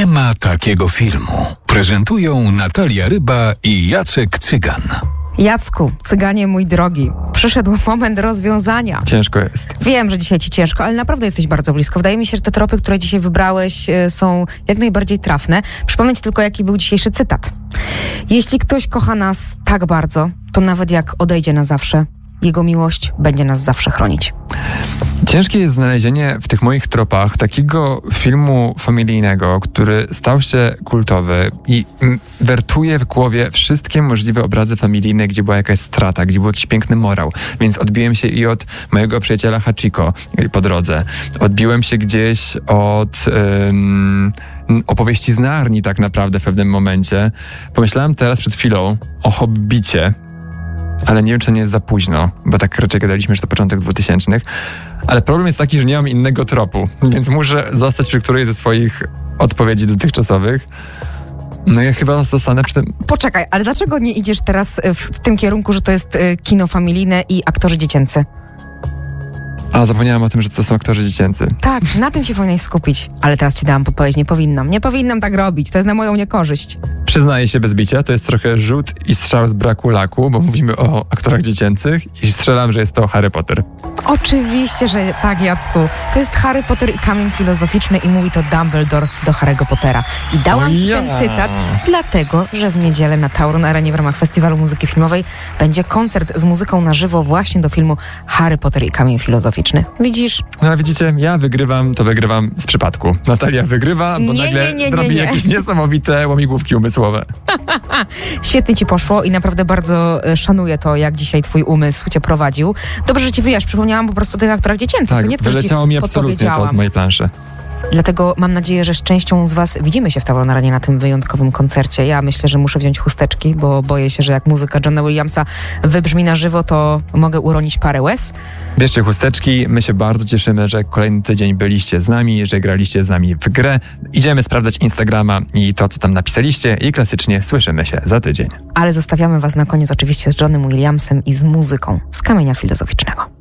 Nie ma takiego filmu. Prezentują Natalia Ryba i Jacek Cygan. Jacku, Cyganie mój drogi, przyszedł moment rozwiązania. Ciężko jest. Wiem, że dzisiaj ci ciężko, ale naprawdę jesteś bardzo blisko. Wydaje mi się, że te tropy, które dzisiaj wybrałeś, są jak najbardziej trafne. Przypomnę ci tylko, jaki był dzisiejszy cytat. Jeśli ktoś kocha nas tak bardzo, to nawet jak odejdzie na zawsze, jego miłość będzie nas zawsze chronić. Ciężkie jest znalezienie w tych moich tropach takiego filmu familijnego, który stał się kultowy i wertuje w głowie wszystkie możliwe obrazy familijne, gdzie była jakaś strata, gdzie był jakiś piękny morał. Więc odbiłem się i od mojego przyjaciela Hachiko po drodze. Odbiłem się gdzieś od opowieści z Narni tak naprawdę w pewnym momencie. Pomyślałem teraz przed chwilą o Hobbicie, ale nie wiem, czy to nie jest za późno, bo tak raczej gadaliśmy, że to początek 2000. Ale problem jest taki, że nie mam innego tropu, więc muszę zostać przy którejś ze swoich odpowiedzi dotychczasowych. No ja chyba zostanę przy tym... Poczekaj, ale dlaczego nie idziesz teraz w tym kierunku, że to jest kino familijne i aktorzy dziecięcy? A, zapomniałam o tym, że to są aktorzy dziecięcy. Tak, na tym się powinieneś skupić. Ale teraz ci dałam podpowiedź, nie powinnam. Nie powinnam tak robić, to jest na moją niekorzyść. Przyznaję się bez bicia, to jest trochę rzut i strzał z braku laku, bo mówimy o aktorach dziecięcych i strzelam, że jest to Harry Potter. Oczywiście, że tak, Jacku. To jest Harry Potter i kamień filozoficzny i mówi to Dumbledore do Harry'ego Pottera. I dałam ci ten cytat, dlatego, że w niedzielę na Tauron Arenie w ramach Festiwalu Muzyki Filmowej będzie koncert z muzyką na żywo właśnie do filmu Harry Potter i kamień filozoficzny. Widzisz? No ale widzicie, ja wygrywam z przypadku. Natalia wygrywa, bo nagle robi jakieś niesamowite łamigłówki umysłowe. Świetnie ci poszło i naprawdę bardzo szanuję to, jak dzisiaj twój umysł cię prowadził. Dobrze, że ci wyjaśnisz. Przypomniałam po prostu o tych aktorach dziecięcych. Tak, to nie tylko, wyleciało mi absolutnie to z mojej planszy. Dlatego mam nadzieję, że z częścią z was widzimy się w Tauron Arenie na tym wyjątkowym koncercie. Ja myślę, że muszę wziąć chusteczki, bo boję się, że jak muzyka Johna Williamsa wybrzmi na żywo, to mogę uronić parę łez. Bierzcie chusteczki. My się bardzo cieszymy, że kolejny tydzień byliście z nami, że graliście z nami w grę. Idziemy sprawdzać Instagrama i to, co tam napisaliście i klasycznie słyszymy się za tydzień. Ale zostawiamy was na koniec oczywiście z Johnem Williamsem i z muzyką z kamienia filozoficznego.